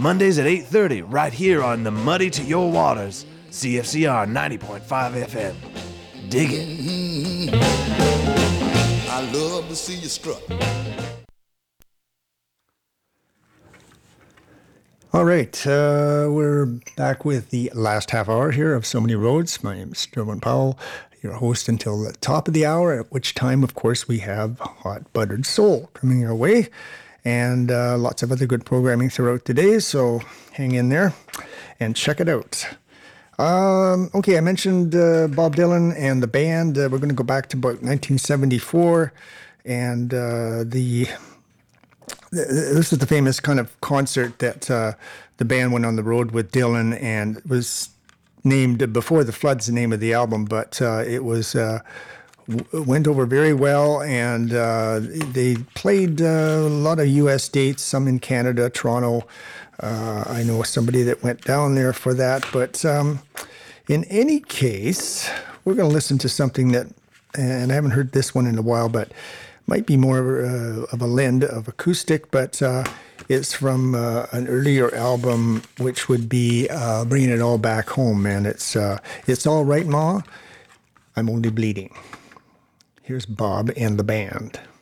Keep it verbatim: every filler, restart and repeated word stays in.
Mondays at eight thirty, right here on the Muddy to Your Waters, C F C R ninety point five F M. Dig it. Mm-hmm. I love to see you strut. All right, uh, we're back with the last half hour here of So Many Roads. My name is Sterling Powell, your host until the top of the hour, at which time, of course, we have Hot Buttered Soul coming your way, and uh, lots of other good programming throughout the day, so hang in there and check it out. Um, okay, I mentioned uh, Bob Dylan and the band. Uh, we're going to go back to about nineteen seventy-four, and uh, the... This is the famous kind of concert that uh, the band went on the road with Dylan, and it was named Before the Flood's the name of the album, but uh, it was uh, w- went over very well, and uh, they played uh, a lot of U S dates, some in Canada, Toronto. Uh, I know somebody that went down there for that, but um, in any case, we're going to listen to something that, and I haven't heard this one in a while, but might be more uh, of a blend of acoustic, but uh, it's from uh, an earlier album, which would be uh, Bringing It All Back Home, and it's uh, it's All Right, Ma, I'm Only Bleeding. Here's Bob and the band.